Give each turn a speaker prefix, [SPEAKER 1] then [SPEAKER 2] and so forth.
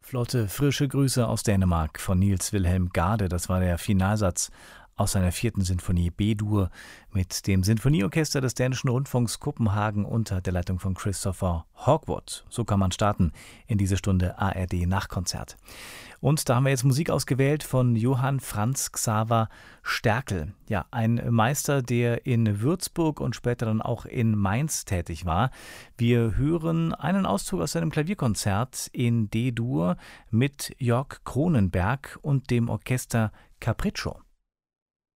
[SPEAKER 1] Flotte, frische Grüße aus Dänemark von Niels Wilhelm Gade. Das war der Finalsatz aus seiner 4. Sinfonie B-Dur mit dem Sinfonieorchester des Dänischen Rundfunks Kopenhagen unter der Leitung von Christopher Hogwood. So kann man starten in diese Stunde ARD Nachkonzert. Und da haben wir jetzt Musik ausgewählt von Johann Franz Xaver Sterkel. Ja, ein Meister, der in Würzburg und später dann auch in Mainz tätig war. Wir hören einen Auszug aus seinem Klavierkonzert in D-Dur mit Jörg Cronenberg und dem Orchester Capriccio.